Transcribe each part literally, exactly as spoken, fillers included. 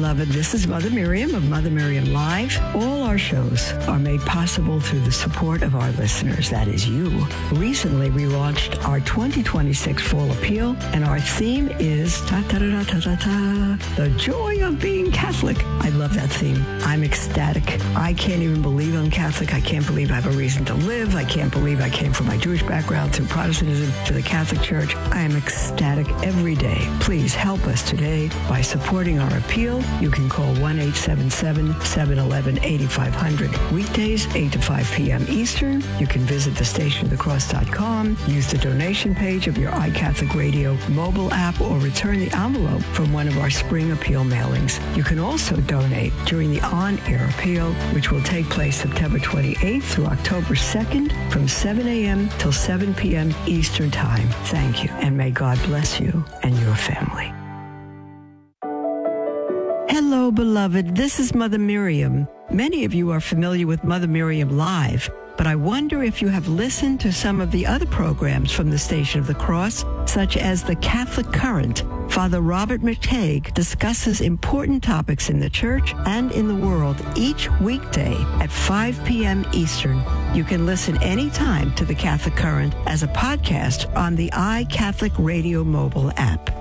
beloved. This is Mother Miriam of Mother Miriam Live. All our shows are made possible through the support of our listeners, that is you. Recently, we launched our twenty twenty-six Fall Appeal, and our theme is ta-ta-da-ta-ta-ta, the joy of being Catholic. I love that theme. I'm ecstatic. I can't even believe I'm Catholic. I can't believe I have a reason to live. I can't believe I came from my Jewish background through Protestantism to the Catholic Church. I am ecstatic every day. Please help us today by supporting our appeal. You can call one eight seven seven, seven one one, eight five zero zero. Weekdays, eight to five p.m. Eastern. You can visit the station of the cross dot com, use the donation page of your iCatholic Radio mobile app, or return the envelope from one of our spring appeal mailings. You can also donate during the on-air appeal, which will take place September twenty-eighth through October second from seven a.m. till seven p.m. Eastern Time. Thank you, and may God bless you and your family. Hello, beloved. This is Mother Miriam. Many of you are familiar with Mother Miriam Live, but I wonder if you have listened to some of the other programs from the Station of the Cross, such as The Catholic Current. Father Robert McTague discusses important topics in the church and in the world each weekday at five p.m. Eastern. You can listen anytime to The Catholic Current as a podcast on the iCatholic Radio mobile app.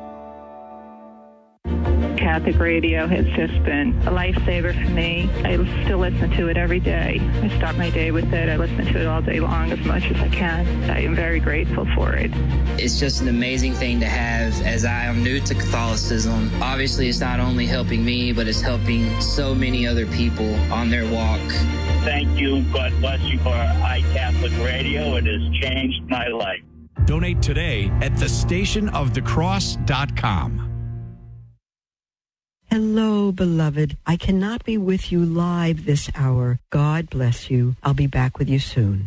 Catholic radio has just been a lifesaver for me. I still listen to it every day. I start my day with it. I listen to it all day long as much as I can. I am very grateful for it. It's just an amazing thing to have, as I am new to Catholicism. Obviously, it's not only helping me, but it's helping so many other people on their walk. Thank you. God bless you for iCatholic Radio. It has changed my life. Donate today at the station of the cross dot com. Hello, beloved. I cannot be with you live this hour. God bless you. I'll be back with you soon.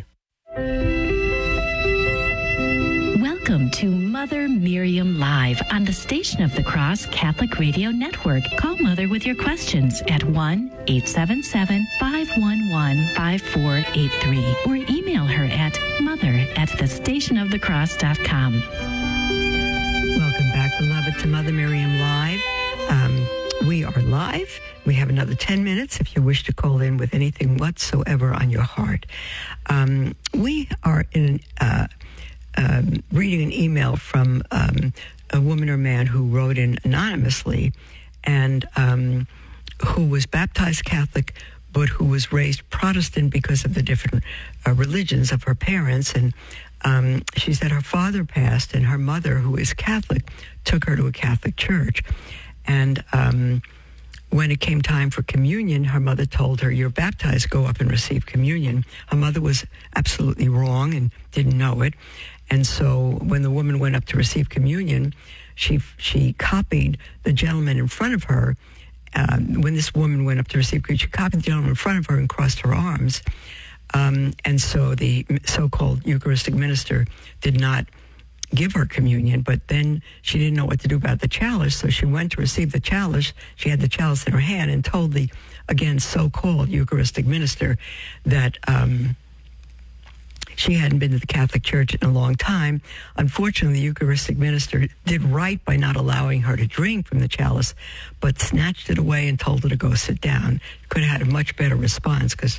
Welcome to Mother Miriam Live on the Station of the Cross Catholic Radio Network. Call Mother with your questions at one eight seven seven, five one one, five four eight three or email her at mother at the station of the cross dot com. Welcome back, beloved, to Mother Miriam Live. Um, we are live. We have another ten minutes if you wish to call in with anything whatsoever on your heart. Um, we are in uh, um, reading an email from um, a woman or man who wrote in anonymously and um, who was baptized Catholic but who was raised Protestant because of the different uh, religions of her parents. And um, she said her father passed and her mother, who is Catholic, took her to a Catholic church. And um, when it came time for communion, her mother told her, "You're baptized, go up and receive communion." Her mother was absolutely wrong and didn't know it. And so when the woman went up to receive communion, she she copied the gentleman in front of her. Um, when this woman went up to receive communion, she copied the gentleman in front of her and crossed her arms. Um, and so the so-called Eucharistic minister did not give her communion, but then she didn't know what to do about the chalice, so she went to receive the chalice. She had the chalice in her hand and told the, again, so-called Eucharistic minister that um, she hadn't been to the Catholic Church in a long time. Unfortunately, the Eucharistic minister did right by not allowing her to drink from the chalice, but snatched it away and told her to go sit down. Could have had a much better response, because